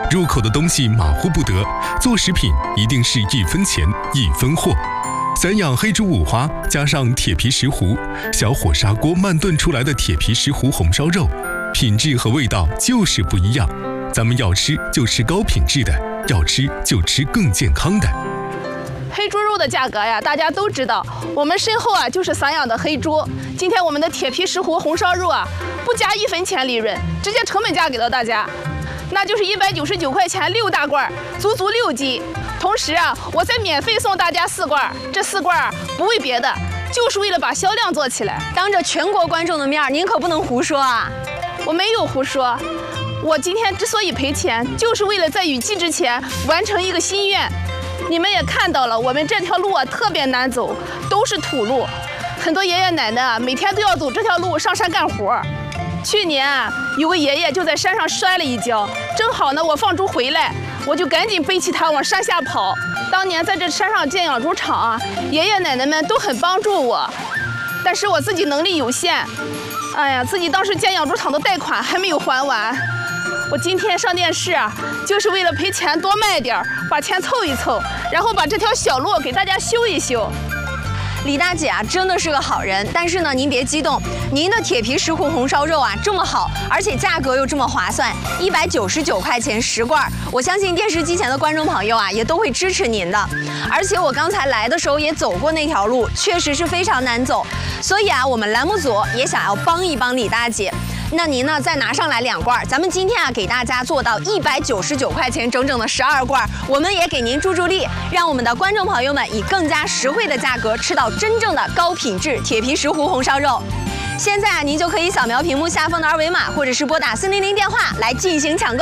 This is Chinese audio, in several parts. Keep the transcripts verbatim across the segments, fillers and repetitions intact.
入口的东西马虎不得，做食品一定是一分钱一分货。散养黑猪五花加上铁皮石斛，小火砂锅慢炖出来的铁皮石斛红烧肉，品质和味道就是不一样。咱们要吃就吃高品质的，要吃就吃更健康的。 黑猪肉的价格呀，大家都知道，我们身后啊就是散养的黑猪。今天我们的铁皮石斛红烧肉啊，不加一分钱利润，直接成本价给到大家，那就是一百九十九块钱六大罐，足足六斤。同时啊，我再免费送大家四罐，这四罐不为别的，就是为了把销量做起来。 当着全国观众的面，您可不能胡说啊！ 我没有胡说，我今天之所以赔钱，就是为了在雨季之前完成一个心愿。你们也看到了，我们这条路啊特别难走，都是土路，很多爷爷奶奶啊每天都要走这条路上山干活。去年啊，有个爷爷就在山上摔了一跤，正好呢我放猪回来，我就赶紧背起他往山下跑。当年在这山上建养猪场啊，爷爷奶奶们都很帮助我，但是我自己能力有限，哎呀，自己当时建养猪场的贷款还没有还完。我今天上电视啊，就是为了赔钱多卖点，把钱凑一凑，然后把这条小路给大家修一修。 李大姐啊，真的是个好人。但是呢，您别激动，您的铁皮石斛红烧肉啊这么好，而且价格又这么划算，一百九十九块钱十罐，我相信电视机前的观众朋友啊也都会支持您的。而且我刚才来的时候也走过那条路，确实是非常难走，所以啊，我们栏目组也想要帮一帮李大姐。那您呢，再拿上来两罐，咱们今天啊给大家做到一百九十九块钱整整的十二罐，我们也给您助助力，让我们的观众朋友们以更加实惠的价格吃到真正的高品质铁皮石斛红烧肉。现在啊，您就可以扫描屏幕下方的二维码，或者是拨打四零零电话来进行抢购。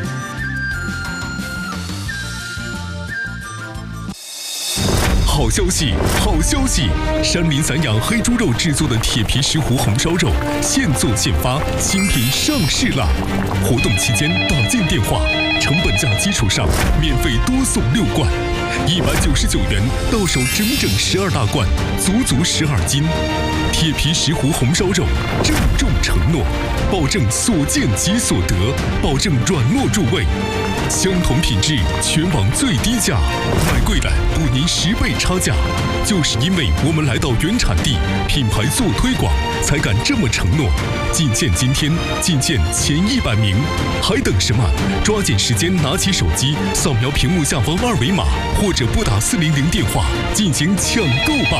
好消息，好消息！山林散养黑猪肉制作的铁皮石斛红烧肉现做现发，新品上市啦！活动期间打进电话，成本价基础上免费多送六罐，一百九十九元到手整整十二大罐，足足十二斤。铁皮石斛红烧肉郑重承诺，保证所见即所得，保证软糯入味。相同品质，全网最低价，买贵了补您十倍差价。就是因为我们来到原产地，品牌做推广，才敢这么承诺。仅限今天，仅限前一百名，还等什么？抓紧时间拿起手机，扫描屏幕下方二维码，或者拨打四零零电话进行抢购吧。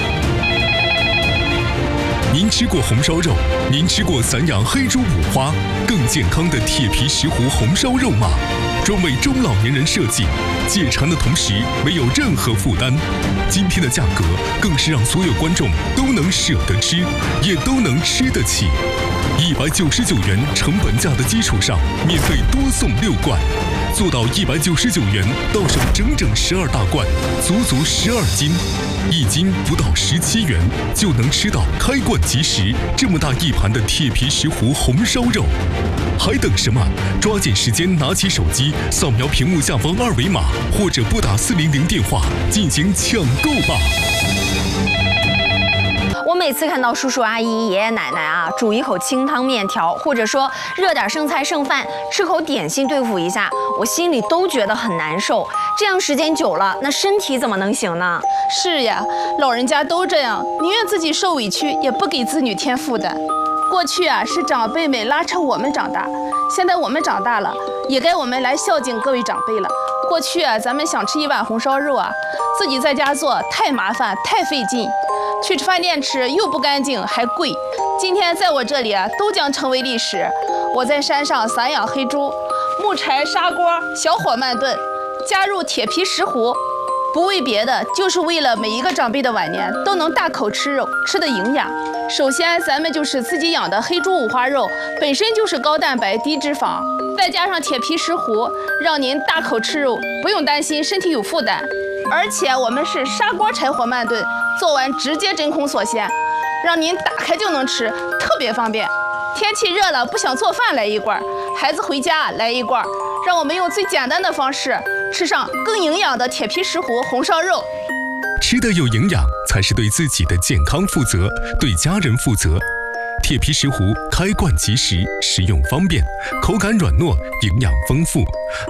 您吃过红烧肉？您吃过散养黑猪五花更健康的铁皮石斛红烧肉吗？专为中老年人设计，解馋的同时没有任何负担。今天的价格更是让所有观众都能舍得吃，也都能吃得起。一百九十九元成本价的基础上，免费多送六罐，做到一百九十九元到手整整十二大罐，足足十二斤。一斤不到十七元就能吃到开罐即食这么大一盘的铁皮石斛红烧肉，还等什么？抓紧时间拿起手机，扫描屏幕下方二维码，或者拨打四零零电话进行抢购吧。 我每次看到叔叔阿姨、爷爷奶奶啊，煮一口清汤面条，或者说热点剩菜剩饭，吃口点心对付一下，我心里都觉得很难受。这样时间久了，那身体怎么能行呢？ 是呀，老人家都这样，宁愿自己受委屈，也不给子女添负担。过去啊，是长辈们拉扯我们长大，现在我们长大了，也该我们来孝敬各位长辈了。过去啊，咱们想吃一碗红烧肉啊，自己在家做太麻烦太费劲，去饭店吃又不干净还贵。今天在我这里啊，都将成为历史。我在山上散养黑猪，木柴砂锅小火慢炖，加入铁皮石斛，不为别的，就是为了每一个长辈的晚年都能大口吃肉，吃的营养。首先，咱们就是自己养的黑猪五花肉，本身就是高蛋白低脂肪，再加上铁皮石斛，让您大口吃肉，不用担心身体有负担。而且我们是砂锅柴火慢炖，做完直接真空锁鲜，让您打开就能吃，特别方便。天气热了不想做饭来一罐，孩子回家来一罐，让我们用最简单的方式吃上更营养的铁皮石斛红烧肉。 吃得有营养，才是对自己的健康负责，对家人负责。铁皮石斛开罐即食，食用方便，口感软糯，营养丰富。